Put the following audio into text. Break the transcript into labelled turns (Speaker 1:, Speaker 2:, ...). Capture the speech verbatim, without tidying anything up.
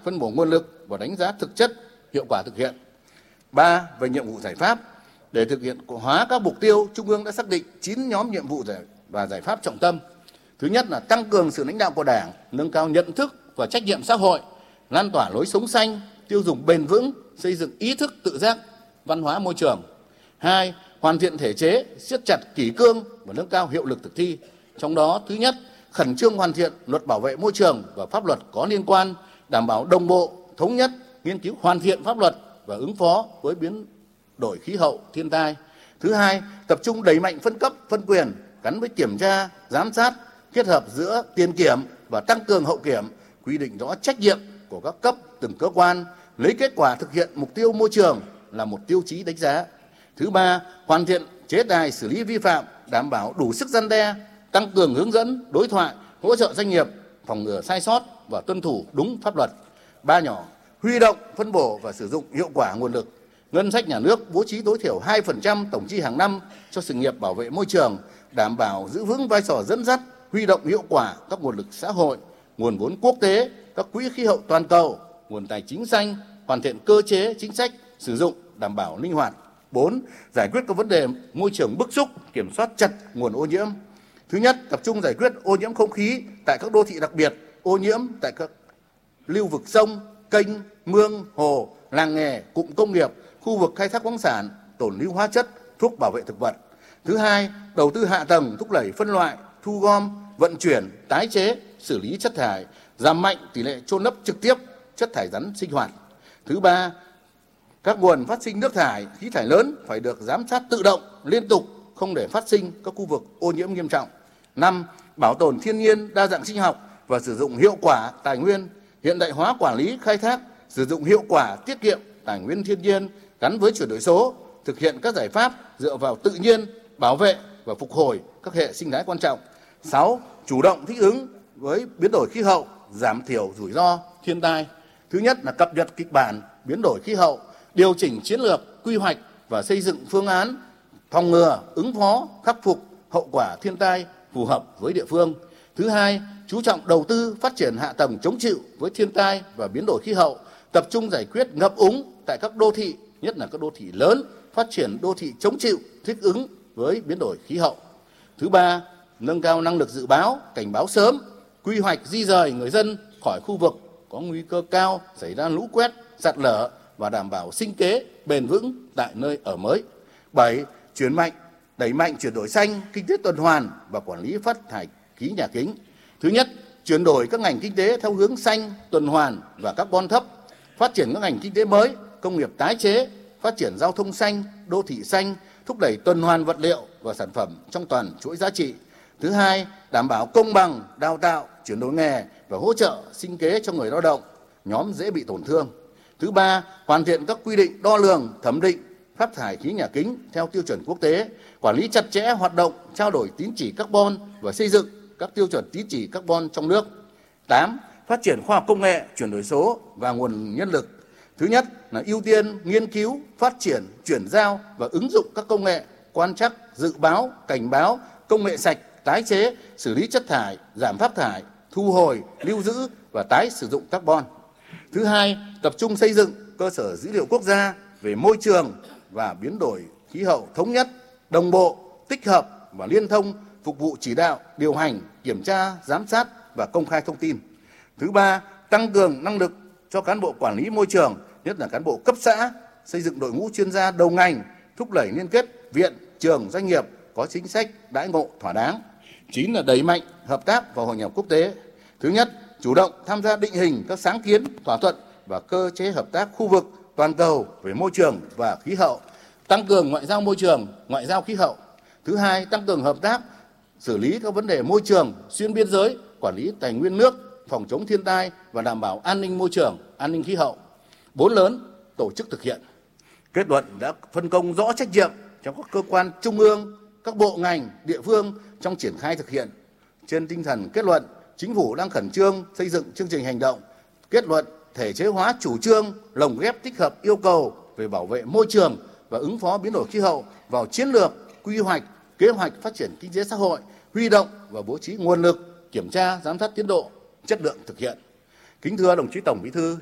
Speaker 1: phân bổ nguồn lực và đánh giá thực chất hiệu quả thực hiện. Ba, về nhiệm vụ giải pháp. Để thực hiện hóa các mục tiêu, Trung ương đã xác định chín nhóm nhiệm vụ và giải pháp trọng tâm. Thứ nhất là tăng cường sự lãnh đạo của Đảng, nâng cao nhận thức và trách nhiệm xã hội, lan tỏa lối sống xanh, tiêu dùng bền vững, xây dựng ý thức tự giác, văn hóa môi trường. Hai, hoàn thiện thể chế, siết chặt kỷ cương và nâng cao hiệu lực thực thi. Trong đó, thứ nhất, khẩn trương hoàn thiện luật bảo vệ môi trường và pháp luật có liên quan, đảm bảo đồng bộ, thống nhất, nghiên cứu hoàn thiện pháp luật và ứng phó với biến đổi khí hậu, thiên tai. Thứ hai, tập trung đẩy mạnh phân cấp, phân quyền gắn với kiểm tra, giám sát, kết hợp giữa tiền kiểm và tăng cường hậu kiểm, quy định rõ trách nhiệm của các cấp, từng cơ quan, lấy kết quả thực hiện mục tiêu môi trường là một tiêu chí đánh giá. Thứ ba, hoàn thiện chế tài xử lý vi phạm, đảm bảo đủ sức răn đe, tăng cường hướng dẫn, đối thoại, hỗ trợ doanh nghiệp phòng ngừa sai sót và tuân thủ đúng pháp luật. Ba nhỏ, huy động, phân bổ và sử dụng hiệu quả nguồn lực. Ngân sách nhà nước bố trí tối thiểu hai phần trăm tổng chi hàng năm cho sự nghiệp bảo vệ môi trường, đảm bảo giữ vững vai trò dẫn dắt, huy động hiệu quả các nguồn lực xã hội, nguồn vốn quốc tế, các quỹ khí hậu toàn cầu, nguồn tài chính xanh, hoàn thiện cơ chế chính sách sử dụng đảm bảo linh hoạt. Bốn, giải quyết các vấn đề môi trường bức xúc, kiểm soát chặt nguồn ô nhiễm. Thứ nhất, tập trung giải quyết ô nhiễm không khí tại các đô thị đặc biệt, ô nhiễm tại các lưu vực sông, kênh, mương, hồ, làng nghề, cụm công nghiệp, khu vực khai thác khoáng sản, tồn lưu hóa chất, thuốc bảo vệ thực vật. Thứ hai, đầu tư hạ tầng thúc đẩy phân loại, thu gom, vận chuyển, tái chế, xử lý chất thải, giảm mạnh tỷ lệ chôn lấp trực tiếp chất thải rắn sinh hoạt. Thứ ba, các nguồn phát sinh nước thải, khí thải lớn phải được giám sát tự động, liên tục, không để phát sinh các khu vực ô nhiễm nghiêm trọng. Năm, bảo tồn thiên nhiên, đa dạng sinh học và sử dụng hiệu quả tài nguyên, hiện đại hóa quản lý, khai thác, sử dụng hiệu quả, tiết kiệm tài nguyên thiên nhiên gắn với chuyển đổi số, thực hiện các giải pháp dựa vào tự nhiên, bảo vệ và phục hồi các hệ sinh thái quan trọng. Sáu, chủ động thích ứng với biến đổi khí hậu, giảm thiểu rủi ro thiên tai. Thứ nhất là cập nhật kịch bản biến đổi khí hậu, điều chỉnh chiến lược, quy hoạch và xây dựng phương án phòng ngừa, ứng phó, khắc phục hậu quả thiên tai phù hợp với địa phương. Thứ hai, chú trọng đầu tư phát triển hạ tầng chống chịu với thiên tai và biến đổi khí hậu, tập trung giải quyết ngập úng tại các đô thị, nhất là các đô thị lớn, phát triển đô thị chống chịu, thích ứng với biến đổi khí hậu. Thứ ba, nâng cao năng lực dự báo, cảnh báo sớm, quy hoạch di dời người dân khỏi khu vực có nguy cơ cao xảy ra lũ quét, sạt lở và đảm bảo sinh kế bền vững tại nơi ở mới. Bảy, chuyển mạnh, đẩy mạnh chuyển đổi xanh, kinh tế tuần hoàn và quản lý phát thải khí nhà kính. Thứ nhất, chuyển đổi các ngành kinh tế theo hướng xanh, tuần hoàn và carbon thấp, phát triển các ngành kinh tế mới, công nghiệp tái chế, phát triển giao thông xanh, đô thị xanh, thúc đẩy tuần hoàn vật liệu và sản phẩm trong toàn chuỗi giá trị. Thứ hai, đảm bảo công bằng, đào tạo, chuyển đổi nghề và hỗ trợ sinh kế cho người lao động, nhóm dễ bị tổn thương. Thứ ba, hoàn thiện các quy định đo lường, thẩm định phát thải khí nhà kính theo tiêu chuẩn quốc tế, quản lý chặt chẽ hoạt động trao đổi tín chỉ carbon và xây dựng các tiêu chuẩn tín chỉ carbon trong nước. Tám, phát triển khoa học công nghệ, chuyển đổi số và nguồn nhân lực. Thứ nhất là ưu tiên nghiên cứu, phát triển, chuyển giao và ứng dụng các công nghệ quan trắc, dự báo, cảnh báo, công nghệ sạch, tái chế, xử lý chất thải, giảm phát thải, thu hồi, lưu giữ và tái sử dụng carbon. Thứ hai, tập trung xây dựng cơ sở dữ liệu quốc gia về môi trường và biến đổi khí hậu thống nhất, đồng bộ, tích hợp và liên thông, phục vụ chỉ đạo, điều hành, kiểm tra, giám sát và công khai thông tin. Thứ ba, tăng cường năng lực cho cán bộ quản lý môi trường, nhất là cán bộ cấp xã, xây dựng đội ngũ chuyên gia đầu ngành, thúc đẩy liên kết viện, trường, doanh nghiệp có chính sách đãi ngộ thỏa đáng. Chín là đẩy mạnh hợp tác và hội nhập quốc tế. Thứ nhất, chủ động tham gia định hình các sáng kiến, thỏa thuận và cơ chế hợp tác khu vực, toàn cầu về môi trường và khí hậu, tăng cường ngoại giao môi trường, ngoại giao khí hậu. Thứ hai, tăng cường hợp tác xử lý các vấn đề môi trường xuyên biên giới, quản lý tài nguyên nước, phòng chống thiên tai và đảm bảo an ninh môi trường, an ninh khí hậu. Bốn lớn tổ chức thực hiện. Kết luận đã phân công rõ trách nhiệm trong các cơ quan trung ương, các bộ ngành, địa phương trong triển khai thực hiện. Trên tinh thần kết luận, Chính phủ đang khẩn trương xây dựng chương trình hành động, kết luận thể chế hóa chủ trương, lồng ghép tích hợp yêu cầu về bảo vệ môi trường và ứng phó biến đổi khí hậu vào chiến lược, quy hoạch, kế hoạch phát triển kinh tế xã hội, huy động và bố trí nguồn lực, kiểm tra, giám sát tiến độ, chất lượng thực hiện. Kính thưa đồng chí Tổng Bí thư,